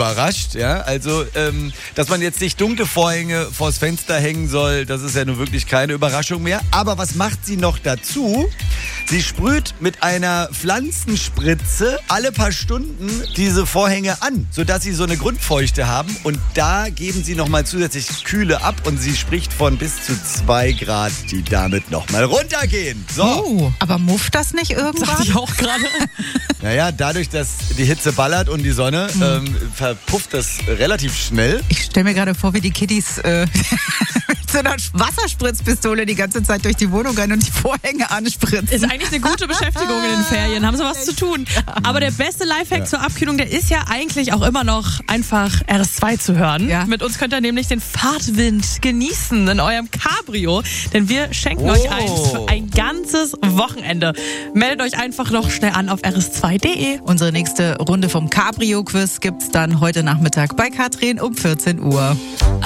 überrascht. Ja? Also, dass man jetzt nicht dunkle Vorhänge vors Fenster hängen soll, das ist ja nun wirklich keine Überraschung mehr. Aber was macht sie noch dazu? Sie sprüht mit einer Pflanzenspritze alle paar Stunden diese Vorhänge an, sodass sie so eine Grundfeuchte haben. Und da geben sie nochmal zusätzlich Kühle ab. Und sie spricht von bis zu 2 Grad, die damit nochmal runtergehen. So. Oh, aber mufft das nicht irgendwann? Dachte ich auch gerade. Naja, dadurch, dass die Hitze ballert und die Sonne, verpufft das relativ schnell. Ich stelle mir gerade vor, wie die Kiddies mit so einer Wasserspritzpistole die ganze Zeit durch die Wohnung rennen und die Vorhänge anspritzen. Ist eigentlich eine gute Beschäftigung in den Ferien. Haben sie was zu tun. Aber der beste Lifehack zur Abkühlung, der ist ja eigentlich auch immer noch einfach RS2 zu hören. Ja. Mit uns könnt ihr nämlich den Fahrtwind genießen in eurem Cabrio. Denn wir schenken euch eins für ein ganzes Wochenende. Meldet euch einfach noch schnell an auf rs2.de. Unsere nächste Runde vom Cabrio-Quiz gibt's dann heute Nachmittag bei Katrin um 14 Uhr.